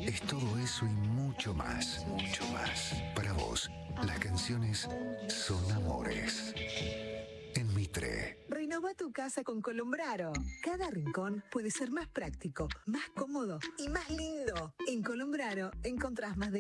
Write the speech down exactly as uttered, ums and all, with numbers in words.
es todo eso y mucho más, mucho más. Para vos, las canciones son amores. En Mitre. Renova tu casa con Colombraro. Cada rincón puede ser más práctico, más cómodo y más lindo. En Colombraro encontrás más de